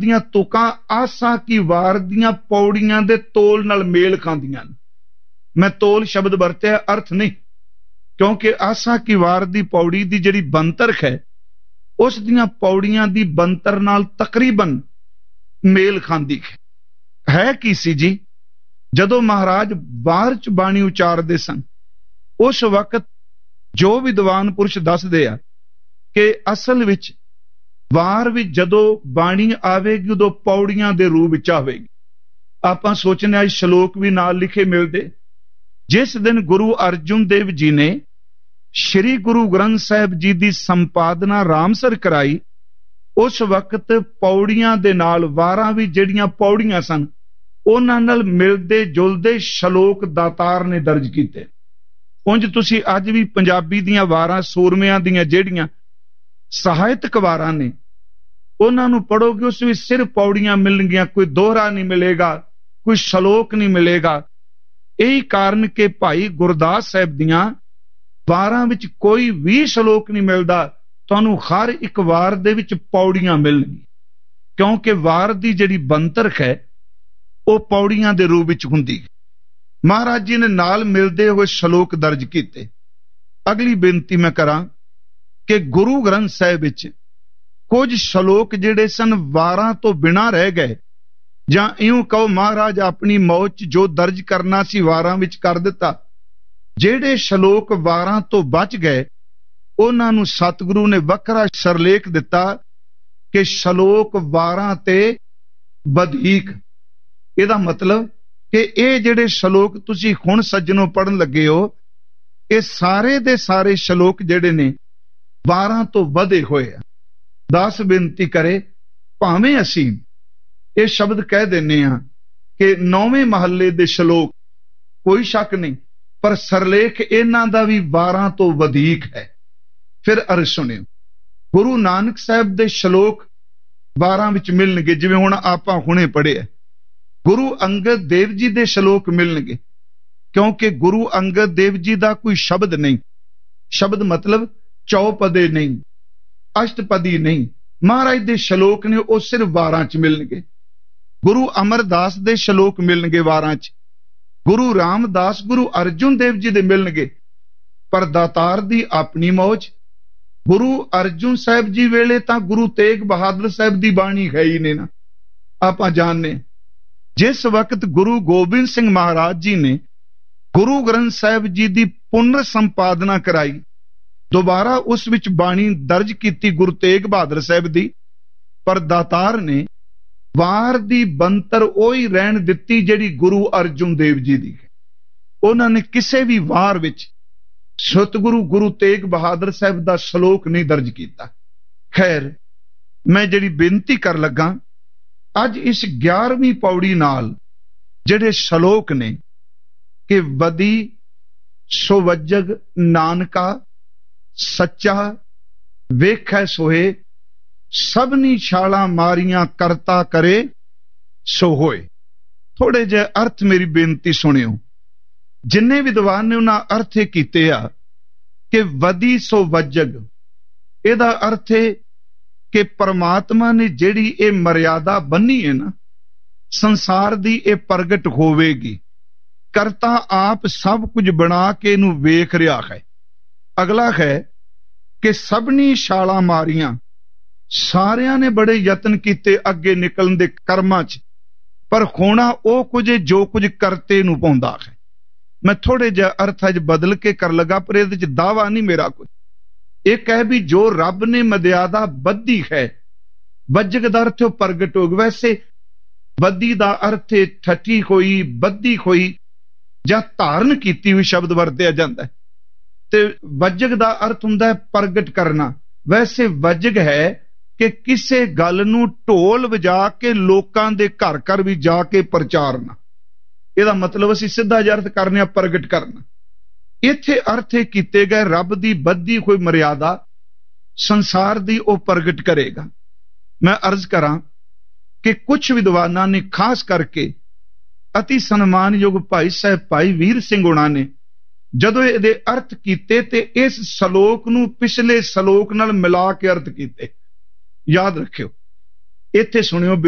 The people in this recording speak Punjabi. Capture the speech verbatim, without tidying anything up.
ਦੀਆਂ ਤੁਕਾਂ ਆਸਾ ਕੀ ਵਾਰ ਦੀਆਂ ਪੌੜੀਆਂ ਦੇ ਤੋਲ ਨਾਲ ਮੇਲ ਖਾਂਦੀਆਂ ਨੇ। ਮੈਂ ਤੋਲ ਸ਼ਬਦ ਵਰਤਿਆ, ਅਰਥ ਨਹੀਂ, ਕਿਉਂਕਿ ਆਸਾ ਕੀ ਵਾਰ ਦੀ ਪੌੜੀ ਦੀ ਜਿਹੜੀ ਬੰਤਰਕ ਹੈ ਉਸ ਦੀਆਂ ਪੌੜੀਆਂ ਦੀ ਬੰਤਰ ਨਾਲ ਤਕਰੀਬਨ ਮੇਲ ਖਾਂਦੀ ਹੈ। ਹੈ ਕੀ ਸੀ ਜੀ, ਜਦੋਂ ਮਹਾਰਾਜ ਵਾਰ ਚ ਬਾਣੀ ਉਚਾਰਦੇ ਸਨ ਉਸ ਵਕਤ ਜੋ ਵਿਦਵਾਨ ਪੁਰਸ਼ ਦੱਸਦੇ ਆ ਕਿ ਅਸਲ ਵਿੱਚ ਵਾਰ ਵਿੱਚ ਜਦੋਂ ਬਾਣੀ ਆਵੇਗੀ ਉਦੋਂ ਪੌੜੀਆਂ ਦੇ ਰੂਪ ਵਿੱਚ ਆਵੇਗੀ। ਆਪਾਂ ਸੋਚਦੇ ਹਾਂ ਸ਼ਲੋਕ ਵੀ ਨਾਲ ਲਿਖੇ ਮਿਲਦੇ। ਜਿਸ ਦਿਨ ਗੁਰੂ ਅਰਜੁਨ ਦੇਵ ਜੀ ਨੇ ਸ਼੍ਰੀ ਗੁਰੂ ਗ੍ਰੰਥ ਸਾਹਿਬ ਜੀ ਦੀ ਸੰਪਾਦਨਾ ਰਾਮਸਰ ਕਰਾਈ, ਉਸ ਵਕਤ ਪੌੜੀਆਂ ਦੇ ਨਾਲ ਵਾਰਾਂ ਵੀ ਜਿਹੜੀਆਂ ਪੌੜੀਆਂ ਸਨ ਉਹਨਾਂ ਨਾਲ ਮਿਲਦੇ ਜੁਲਦੇ ਸ਼ਲੋਕ ਦਾਤਾਰ ਨੇ ਦਰਜ ਕੀਤੇ। ਉਂਝ ਤੁਸੀਂ ਅੱਜ ਵੀ ਪੰਜਾਬੀ ਦੀਆਂ ਵਾਰਾਂ ਸੂਰਮਿਆਂ ਦੀਆਂ ਜਿਹੜੀਆਂ ਸਾਹਿਤਕ ਵਾਰਾਂ ਨੇ ਉਹਨਾਂ ਨੂੰ ਪੜ੍ਹੋਗੇ ਉਸ ਵਿੱਚ ਸਿਰਫ ਪੌੜੀਆਂ ਮਿਲਣਗੀਆਂ, ਕੋਈ ਦੋਹਰਾ ਨਹੀਂ ਮਿਲੇਗਾ, ਕੋਈ ਸ਼ਲੋਕ ਨਹੀਂ ਮਿਲੇਗਾ। ਇਹੀ ਕਾਰਨ ਕਿ ਭਾਈ ਗੁਰਦਾਸ ਸਾਹਿਬ ਦੀਆਂ ਵਾਰਾਂ ਵਿੱਚ ਕੋਈ ਵੀ ਸ਼ਲੋਕ ਨਹੀਂ ਮਿਲਦਾ, ਤੁਹਾਨੂੰ ਹਰ ਇੱਕ ਵਾਰ ਦੇ ਵਿੱਚ ਪੌੜੀਆਂ ਮਿਲਣਗੀਆਂ, ਕਿਉਂਕਿ ਵਾਰ ਦੀ ਜਿਹੜੀ ਬੰਤਰਕ ਹੈ ਉਹ ਪੌੜੀਆਂ ਦੇ ਰੂਪ ਵਿੱਚ ਹੁੰਦੀ ਹੈ। ਮਹਾਰਾਜ ਜੀ ਨੇ ਨਾਲ ਮਿਲਦੇ ਹੋਏ ਸ਼ਲੋਕ ਦਰਜ ਕੀਤੇ। ਅਗਲੀ ਬੇਨਤੀ ਮੈਂ ਕਰਾਂ ਕਿ ਗੁਰੂ ਗ੍ਰੰਥ ਸਾਹਿਬ ਵਿੱਚ ਕੁਝ ਸ਼ਲੋਕ ਜਿਹੜੇ ਸਨ ਵਾਰਾਂ ਤੋਂ ਬਿਨਾਂ ਰਹਿ ਗਏ, ਜਾਂ ਇਉਂ ਕਹੋ ਮਹਾਰਾਜ ਆਪਣੀ ਮੌਜ 'ਚ ਜੋ ਦਰਜ ਕਰਨਾ ਸੀ ਵਾਰਾਂ ਵਿੱਚ ਕਰ ਦਿੱਤਾ। ਜਿਹੜੇ ਸ਼ਲੋਕ ਵਾਰਾਂ ਤੋਂ ਬਚ ਗਏ ਉਹਨਾਂ ਨੂੰ ਸਤਿਗੁਰੂ ਨੇ ਵੱਖਰਾ ਸਰਲੇਖ ਦਿੱਤਾ ਕਿ ਸ਼ਲੋਕ ਵਾਰਾਂ ਤੇ ਵਧੀਕ। ਇਹਦਾ ਮਤਲਬ ਕਿ ਇਹ ਜਿਹੜੇ ਸ਼ਲੋਕ ਤੁਸੀਂ ਹੁਣ ਸੱਜਣੋਂ ਪੜ੍ਹਨ ਲੱਗੇ ਹੋ ਇਹ ਸਾਰੇ ਦੇ ਸਾਰੇ ਸ਼ਲੋਕ ਜਿਹੜੇ ਨੇ ਵਾਰਾਂ ਤੋਂ ਵਧੇ ਹੋਏ ਆ। ਦਾਸ ਬੇਨਤੀ ਕਰੇ, ਭਾਵੇਂ ਅਸੀਂ ਇਹ ਸ਼ਬਦ ਕਹਿ ਦਿੰਨੇ ਆ ਕਿ ਨੌਵੇਂ ਮਹੱਲੇ ਦੇ ਸ਼ਲੋਕ, ਕੋਈ ਸ਼ੱਕ ਨਹੀਂ, ਪਰ ਸਰਲੇਖ ਇਹਨਾਂ ਦਾ ਵੀ ਵਾਰਾਂ ਤੋਂ ਵਧੀਕ ਹੈ। ਫਿਰ ਅਰਜ਼ ਸੁਣਿਓ, ਗੁਰੂ ਨਾਨਕ ਸਾਹਿਬ ਦੇ ਸ਼ਲੋਕ ਵਾਰਾਂ ਵਿੱਚ ਮਿਲਣਗੇ, ਜਿਵੇਂ ਹੁਣ ਆਪਾਂ ਹੁਣੇ ਪੜ੍ਹੇ। ਗੁਰੂ ਅੰਗਦ ਦੇਵ ਜੀ ਦੇ ਸ਼ਲੋਕ ਮਿਲਣਗੇ, ਕਿਉਂਕਿ ਗੁਰੂ ਅੰਗਦ ਦੇਵ ਜੀ ਦਾ ਕੋਈ ਸ਼ਬਦ ਨਹੀਂ, ਸ਼ਬਦ ਮਤਲਬ ਚੌਪਦੇ ਨਹੀਂ, ਅਸ਼ਟਪਦੀ ਨਹੀਂ, ਮਹਾਰਾਜ ਦੇ ਸ਼ਲੋਕ ਨੇ ਉਹ ਸਿਰਫ ਵਾਰਾਂ 'ਚ ਮਿਲਣਗੇ। ਗੁਰੂ ਅਮਰਦਾਸ ਦੇ ਸ਼ਲੋਕ ਮਿਲਣਗੇ ਵਾਰਾਂ 'ਚ, ਗੁਰੂ ਰਾਮਦਾਸ ਗੁਰੂ ਅਰਜੁਨ ਦੇਵ ਜੀ ਦੇ ਮਿਲਣਗੇ, ਪਰ ਦਾਤਾਰ ਦੀ ਆਪਣੀ ਮੌਜ। ਗੁਰੂ ਅਰਜੁਨ ਸਾਹਿਬ ਜੀ ਵੇਲੇ ਤਾਂ ਗੁਰੂ ਤੇਗ ਬਹਾਦਰ ਸਾਹਿਬ ਦੀ ਬਾਣੀ ਹੈ ਹੀ ਨਹੀਂ ਨਾ। ਆਪਾਂ ਜਾਣਦੇ ਜਿਸ ਵਕਤ ਗੁਰੂ ਗੋਬਿੰਦ ਸਿੰਘ ਮਹਾਰਾਜ ਜੀ ਨੇ ਗੁਰੂ ਗ੍ਰੰਥ ਸਾਹਿਬ ਜੀ ਦੀ ਪੁਨਰ ਸੰਪਾਦਨਾ ਕਰਾਈ, ਦੁਬਾਰਾ ਉਸ ਵਿੱਚ ਬਾਣੀ ਦਰਜ ਕੀਤੀ ਗੁਰੂ ਤੇਗ ਬਹਾਦਰ ਸਾਹਿਬ ਦੀ, ਪਰ ਦਾਤਾਰ ਨੇ ਵਾਰ ਦੀ ਬੰਤਰ ਉਹੀ ਰਹਿਣ ਦਿੱਤੀ ਜਿਹੜੀ ਗੁਰੂ ਅਰਜੁਨ ਦੇਵ ਜੀ ਦੀ ਹੈ। ਉਹਨਾਂ ਨੇ ਕਿਸੇ ਵੀ ਵਾਰ ਵਿੱਚ ਸਤਿਗੁਰੂ ਗੁਰੂ ਤੇਗ ਬਹਾਦਰ ਸਾਹਿਬ ਦਾ ਸ਼ਲੋਕ ਨਹੀਂ ਦਰਜ ਕੀਤਾ। ਖੈਰ, ਮੈਂ ਜਿਹੜੀ ਬੇਨਤੀ ਕਰ ਲੱਗਾ, ਅੱਜ ਇਸ ਗਿਆਰਵੀਂ ਪੌੜੀ ਨਾਲ ਜਿਹੜੇ ਸ਼ਲੋਕ ਨੇ ਕਿ ਵਦੀ ਸੋਵਜਗ ਨਾਨਕਾ ਸੱਚਾ ਵੇਖੈ ਸੋਏ, ਸਭਨੀ ਛਾਲਾਂ ਮਾਰੀਆਂ ਕਰਤਾ ਕਰੇ ਸੋ ਹੋਏ। ਥੋੜੇ ਜਿਹੇ ਅਰਥ ਮੇਰੀ ਬੇਨਤੀ ਸੁਣਿਓ। ਜਿੰਨੇ ਵਿਦਵਾਨ ਨੇ ਉਹਨਾਂ ਅਰਥ ਇਹ ਕੀਤੇ ਆ ਕਿ ਵਦੀ ਸੋ ਵਜਗ, ਇਹਦਾ ਅਰਥ ਹੈ ਕਿ ਪਰਮਾਤਮਾ ਨੇ ਜਿਹੜੀ ਇਹ ਮਰਿਆਦਾ ਬੰਨੀ ਹੈ ਨਾ ਸੰਸਾਰ ਦੀ, ਇਹ ਪ੍ਰਗਟ ਹੋਵੇਗੀ। ਕਰਤਾ ਆਪ ਸਭ ਕੁਝ ਬਣਾ ਕੇ ਇਹਨੂੰ ਵੇਖ ਰਿਹਾ ਹੈ। ਅਗਲਾ ਹੈ ਕਿ ਸਭਨੀ ਛਾਲਾਂ ਮਾਰੀਆਂ, ਸਾਰਿਆਂ ਨੇ ਬੜੇ ਯਤਨ ਕੀਤੇ ਅੱਗੇ ਨਿਕਲਣ ਦੇ ਕਰਮਾਂ 'ਚ, ਪਰ ਹੋਣਾ ਉਹ ਕੁਝ ਜੋ ਕੁਝ ਕਰਤੇ ਨੂੰ ਪਾਉਂਦਾ ਹੈ। ਮੈਂ ਥੋੜੇ ਜਿਹਾ ਅਰਥ ਅੱਜ ਬਦਲ ਕੇ ਕਰ ਲਗਾ, ਪਰ ਇਹਦੇ 'ਚ ਦਾਵਾ ਨਹੀਂ ਮੇਰਾ ਕੁਝ। ਇਹ ਕਹਿ ਵੀ ਜੋ ਰੱਬ ਨੇ ਮਰਿਆਦਾ ਬੱਧੀ ਹੈ, ਵਜਗ ਦਾ ਅਰਥ ਉਹ ਪ੍ਰਗਟ ਹੋ ਗਿਆ। ਵੈਸੇ ਬੱਧੀ ਦਾ ਅਰਥ ਠੱਠੀ ਹੋਈ, ਬੱਧੀ ਹੋਈ ਜਾਂ ਧਾਰਨ ਕੀਤੀ ਹੋਈ ਸ਼ਬਦ ਵਰਤਿਆ ਜਾਂਦਾ ਹੈ, ਤੇ ਵਜਗ ਦਾ ਅਰਥ ਹੁੰਦਾ ਹੈ ਪ੍ਰਗਟ ਕਰਨਾ। ਵੈਸੇ ਵਜਗ ਹੈ ਕਿ ਕਿਸੇ ਗੱਲ ਨੂੰ ਢੋਲ ਵਜਾ ਕੇ ਲੋਕਾਂ ਦੇ ਘਰ ਘਰ ਵੀ ਜਾ ਕੇ ਪ੍ਰਚਾਰਨਾ। ਇਹਦਾ ਮਤਲਬ ਅਸੀਂ ਸਿੱਧਾ ਜਿਹਾ ਅਰਥ ਕਰਨੇ ਆ ਪ੍ਰਗਟ ਕਰਨਾ। ਇੱਥੇ ਅਰਥ ਇਹ ਕੀਤੇ ਗਏ ਰੱਬ ਦੀ ਬੱਧੀ ਹੋਈ ਮਰਿਆਦਾ ਸੰਸਾਰ ਦੀ ਉਹ ਪ੍ਰਗਟ ਕਰੇਗਾ। ਮੈਂ ਅਰਜ਼ ਕਰਾਂ ਕਿ ਕੁਝ ਵਿਦਵਾਨਾਂ ਨੇ ਖਾਸ ਕਰਕੇ ਅਤੀ ਸਨਮਾਨਯੋਗ ਭਾਈ ਸਾਹਿਬ ਭਾਈ ਵੀਰ ਸਿੰਘ ਹੁਣਾਂ ਨੇ ਜਦੋਂ ਇਹਦੇ ਅਰਥ ਕੀਤੇ ਤੇ ਇਸ ਸ਼ਲੋਕ ਨੂੰ ਪਿਛਲੇ ਸ਼ਲੋਕ ਨਾਲ ਮਿਲਾ ਕੇ ਅਰਥ ਕੀਤੇ। ਯਾਦ ਰੱਖਿਓ, ਇੱਥੇ ਸੁਣਿਓ।